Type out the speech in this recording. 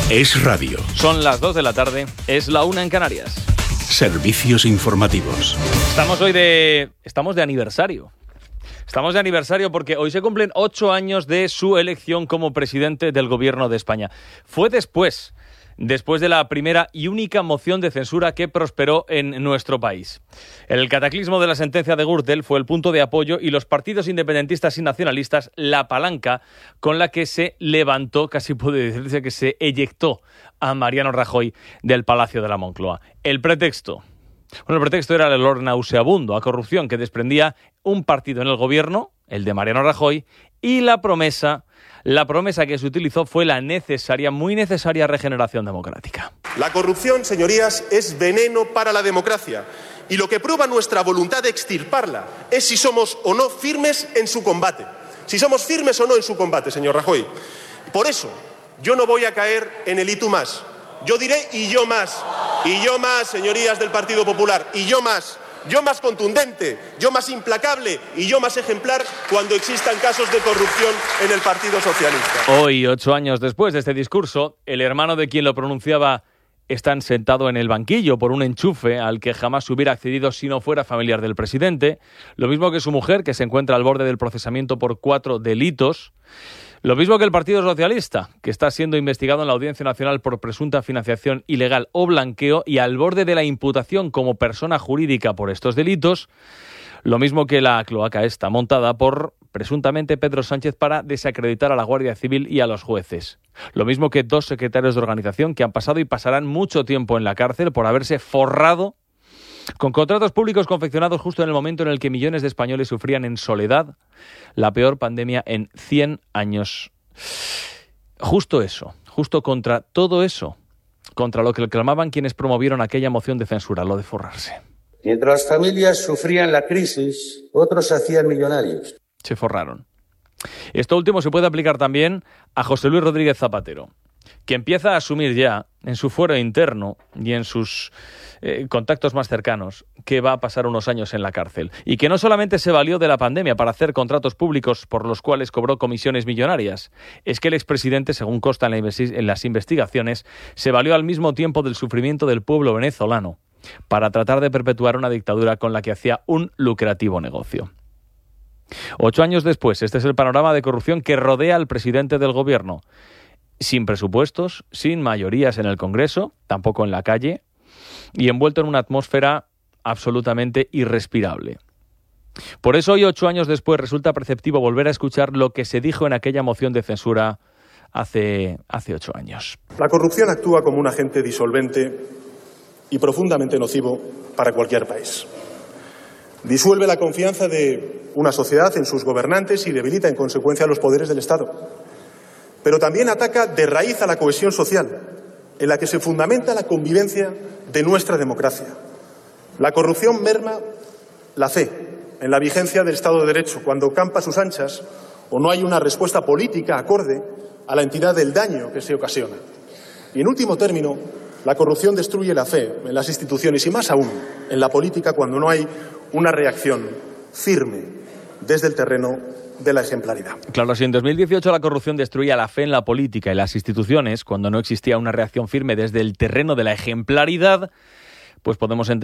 Es radio. Son las 2 de la tarde, es la 1 en Canarias. Servicios informativos. Estamos de aniversario. Estamos de aniversario porque hoy se cumplen 8 años de su elección como presidente del Gobierno de España. Fue después de la primera y única moción de censura que prosperó en nuestro país. El cataclismo de la sentencia de Gürtel fue el punto de apoyo y los partidos independentistas y nacionalistas la palanca con la que se levantó, casi puede decirse que se eyectó a Mariano Rajoy del Palacio de la Moncloa. El pretexto era el olor nauseabundo a corrupción que desprendía un partido en el gobierno, el de Mariano Rajoy, y la promesa que se utilizó fue la muy necesaria regeneración democrática. La corrupción, señorías, es veneno para la democracia. Y lo que prueba nuestra voluntad de extirparla es si somos o no firmes en su combate. Si somos firmes o no en su combate, señor Rajoy. Por eso, yo no voy a caer en el y tú más. Yo diré y yo más, señorías del Partido Popular, y yo más contundente, yo más implacable y yo más ejemplar cuando existan casos de corrupción en el Partido Socialista. Hoy, 8 años después de este discurso, el hermano de quien lo pronunciaba está sentado en el banquillo por un enchufe al que jamás hubiera accedido si no fuera familiar del presidente, lo mismo que su mujer, que se encuentra al borde del procesamiento por 4 delitos, lo mismo que el Partido Socialista, que está siendo investigado en la Audiencia Nacional por presunta financiación ilegal o blanqueo y al borde de la imputación como persona jurídica por estos delitos, lo mismo que la cloaca esta, montada por, presuntamente, Pedro Sánchez para desacreditar a la Guardia Civil y a los jueces. Lo mismo que 2 secretarios de organización que han pasado y pasarán mucho tiempo en la cárcel por haberse forrado con contratos públicos confeccionados justo en el momento en el que millones de españoles sufrían en soledad la peor pandemia en 100 años. Justo contra todo eso, contra lo que clamaban quienes promovieron aquella moción de censura, lo de forrarse. Mientras las familias sufrían la crisis, otros se hacían millonarios. Se forraron. Esto último se puede aplicar también a José Luis Rodríguez Zapatero, que empieza a asumir ya en su fuero interno y en sus contactos más cercanos que va a pasar unos años en la cárcel y que no solamente se valió de la pandemia para hacer contratos públicos por los cuales cobró comisiones millonarias, es que el expresidente, según consta en las investigaciones, se valió al mismo tiempo del sufrimiento del pueblo venezolano para tratar de perpetuar una dictadura con la que hacía un lucrativo negocio. 8 años después, este es el panorama de corrupción que rodea al presidente del gobierno. Sin presupuestos, sin mayorías en el Congreso, tampoco en la calle, y envuelto en una atmósfera absolutamente irrespirable. Por eso hoy, 8 años después, resulta preceptivo volver a escuchar lo que se dijo en aquella moción de censura hace 8 años. La corrupción actúa como un agente disolvente y profundamente nocivo para cualquier país. Disuelve la confianza de una sociedad en sus gobernantes y debilita en consecuencia los poderes del Estado. Pero también ataca de raíz a la cohesión social, en la que se fundamenta la convivencia de nuestra democracia. La corrupción merma la fe en la vigencia del Estado de Derecho cuando campa a sus anchas o no hay una respuesta política acorde a la entidad del daño que se ocasiona. Y en último término, la corrupción destruye la fe en las instituciones y más aún en la política cuando no hay una reacción firme desde el terreno de la ejemplaridad. Claro, si en 2018 la corrupción destruía la fe en la política y las instituciones, cuando no existía una reacción firme desde el terreno de la ejemplaridad, pues podemos entender